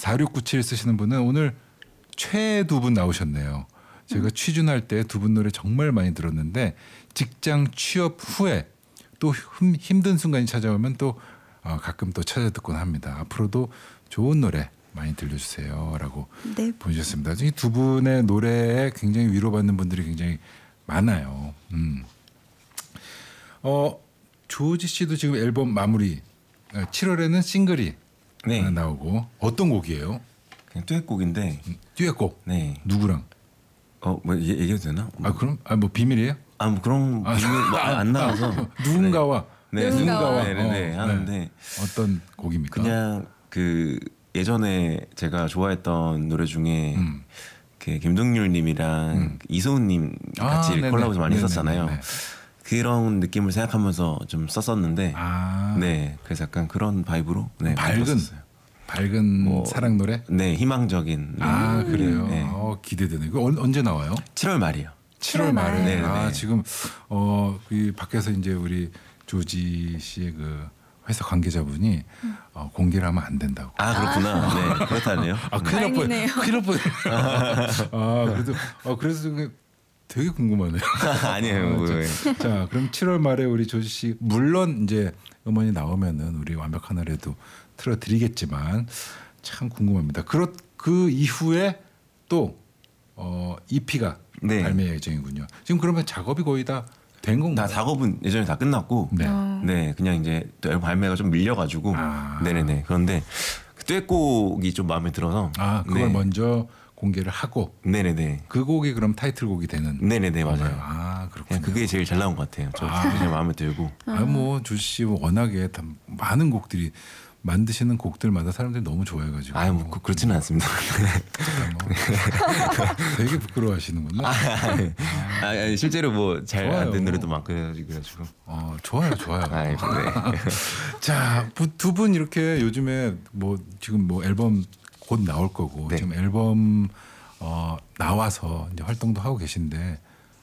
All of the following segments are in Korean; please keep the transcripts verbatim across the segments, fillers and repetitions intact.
사육구칠 쓰시는 분은 오늘 최 두 분 나오셨네요. 제가 취준할 때 두 분 노래 정말 많이 들었는데 직장 취업 후에 또 힘든 순간이 찾아오면 또 어, 가끔 또 찾아 듣곤 합니다. 앞으로도 좋은 노래 많이 들려주세요라고 네. 보내주셨습니다. 이 두 분의 노래에 굉장히 위로받는 분들이 굉장히 많아요. 음. 어, 조지 씨도 지금 앨범 마무리 칠월에는 싱글이 네. 하나 나오고 어떤 곡이에요? 그냥 듀엣곡인데 듀엣곡. 네. 누구랑? 어, 뭐 얘기해도 되나? 아 그럼 아 뭐 비밀이에요? 아 뭐 그런 아, 비밀 뭐 안 나와서 아, 누군가와 네, 네. 누군가와 네네 어, 하는데 네. 어떤 곡입니까? 그냥 그 예전에 제가 좋아했던 노래 중에 음. 그 김동률님이랑 음. 이소은님 같이 아, 콜라보 많이 네네. 했었잖아요. 네네. 그런 느낌을 생각하면서 좀 썼었는데, 아. 네, 그래서 약간 그런 바이브로 네, 밝은 밝은 뭐, 사랑 노래? 네, 희망적인. 아 음. 그래요. 네. 어, 기대되네. 이거 언제 나와요? 칠월 말이요. 칠월 말에. 네, 아 네. 지금 어, 그 밖에서 이제 우리 조지 씨의 그 회사 관계자분이 음. 어, 공개를 하면 안 된다고. 아 그렇구나. 아. 네, 그렇다네요. 아 큰일 날 뻔. 큰일 날 뻔. 아 그래도 어, 그래서 되게 궁금하네요. 아니에요. 뭐. 자, 자, 그럼 칠월 말에 우리 조지 씨 물론 이제 음원이 나오면은 우리 완벽한 노래도 틀어드리겠지만 참 궁금합니다. 그렇 그 이후에 또 어, 이피가 네. 발매 예정이군요. 지금 그러면 작업이 거의 다 된 건가요? 다 작업은 예전에 다 끝났고, 네, 어. 네 그냥 이제 또 앨범 발매가 좀 밀려가지고, 아. 네네네. 그런데 그 듀엣곡이 좀 마음에 들어서, 아 그걸 네. 먼저 공개를 하고, 네네네. 그 곡이 그럼 타이틀곡이 되는. 네네네 맞아요. 아 그렇군요. 그게 제일 잘 나온 것 같아요. 저 아. 제일 마음에 들고. 아뭐 조지 씨 워낙에 다 많은 곡들이. 만드시는 곡들마다 사람들이 너무 좋아해가지고. 아, 뭐 그렇지는 않습니다. 되게 부끄러워하시는구나. 아, 아니, 아니, 실제로 뭐 잘 안 된 노래도 많고 그래가지고. 어, 좋아요, 좋아요. 아, 네. 자, 두 분 이렇게 요즘에 뭐 지금 뭐 앨범 곧 나올 거고 네. 지금 앨범 어, 나와서 이제 활동도 하고 계신데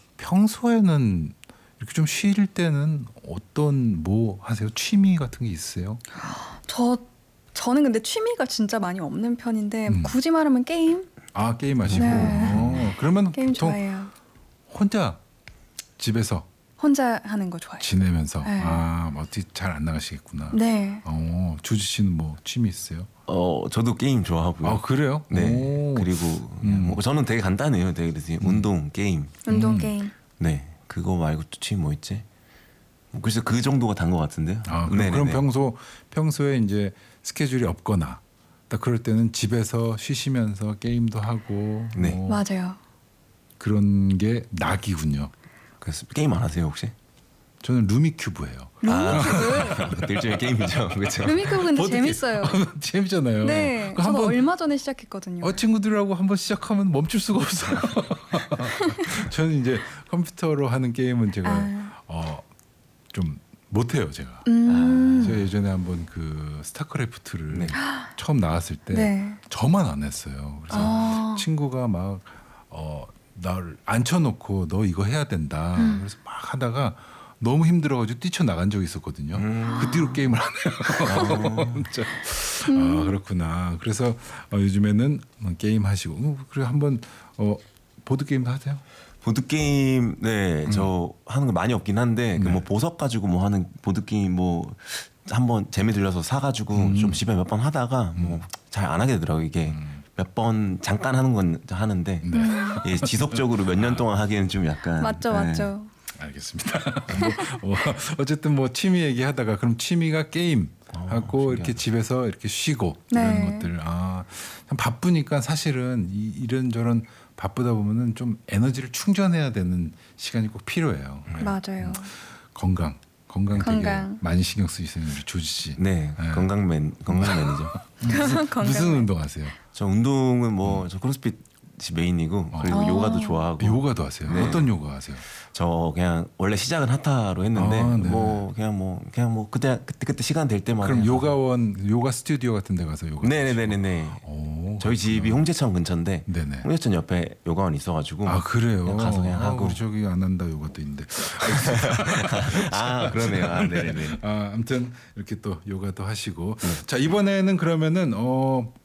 평소에는 이렇게 좀 쉴 때는 어떤 뭐 하세요? 취미 같은 게 있으세요? 저 저는 근데 취미가 진짜 많이 없는 편인데 음. 굳이 말하면 게임. 아 게임 하시고. 네. 어, 그러면 게임 보통 좋아해요. 혼자 집에서 혼자 하는 거 좋아해요. 지내면서. 네. 아 어떻게 잘 안 나가시겠구나. 네. 어 조지 씨는 뭐 취미 있어요? 어 저도 게임 좋아하고요. 아 그래요? 네. 오. 그리고 음. 뭐 저는 되게 간단해요. 되게 음. 운동 게임. 운동 음. 게임. 네. 그거 말고 또 취미 뭐 있지? 글쎄 그 정도가 단 것 같은데요. 아, 그럼, 그럼 평소 평소에 이제 스케줄이 없거나 딱 그럴 때는 집에서 쉬시면서 게임도 하고. 네. 뭐 맞아요. 그런 게 낙이군요. 그래서 게임 안 하세요 혹시? 저는 루미큐브예요. 루미큐브? 일종의 게임이죠, 그렇죠? 루미큐브 근데 재밌어요. 재밌잖아요. 네, 저도 한번, 얼마 전에 시작했거든요. 어, 친구들하고 한번 시작하면 멈출 수가 없어요. 저는 이제 컴퓨터로 하는 게임은 제가 아. 어, 좀 못해요, 제가. 음. 제가 예전에 한번 그 스타크래프트를 네. 처음 나왔을 때 네. 저만 안 했어요. 그래서 아. 친구가 막 어, 나를 앉혀놓고 너 이거 해야 된다. 음. 그래서 막 하다가 너무 힘들어가지고 뛰쳐나간 적이 있었거든요. 음. 그 뒤로 게임을 안 해요. 음. 아 그렇구나. 그래서 어, 요즘에는 게임 하시고 어, 그래 한번 어, 보드 게임도 하세요? 보드 게임 네 저 음. 하는 거 많이 없긴 한데 네. 그 뭐 보석 가지고 뭐 하는 보드 게임 뭐 한번 재미 들려서 사가지고 음. 좀 집에 몇 번 하다가 뭐 잘 안 하게 되더라고 이게. 음. 몇 번 잠깐 하는 건 하는데 네. 예, 지속적으로 몇 년 동안 하기에는 좀 약간 맞죠, 네. 맞죠. 알겠습니다. 뭐, 뭐, 어쨌든 뭐 취미 얘기하다가 그럼 취미가 게임 하고 어, 이렇게 집에서 이렇게 쉬고 네. 이런 것들 아, 참 바쁘니까 사실은 이, 이런저런 바쁘다 보면은 좀 에너지를 충전해야 되는 시간이 꼭 필요해요. 네. 맞아요. 음, 건강. 건강 되게 건강. 많이 신경 쓰이시는 우리 조지 씨. 네, 네. 건강맨 건강맨이죠. 무슨, 무슨 운동하세요? 저 운동은 뭐 저 크로스핏이 메인이고 그리고 어. 요가도 좋아하고. 요가도 하세요? 네. 어떤 요가 하세요? 저 그냥 원래 시작은 하타로 했는데 아, 네. 뭐 그냥 뭐 그냥 뭐 그때 그때 그때 시간 될 때마다. 그럼 요가원 요가 스튜디오 같은 데 가서 요가. 네네네네. 저희 집이 홍제천 근처인데 네네. 홍제천 옆에 요가원 있어가지고. 아 그래요? 그냥 가서 그냥 아, 하고. 우리 저기 안 한다 요가도 있는데. 아 그러네요. 아, 네네네. 아 아무튼 이렇게 또 요가도 하시고. 네. 자 이번에는 그러면은 어.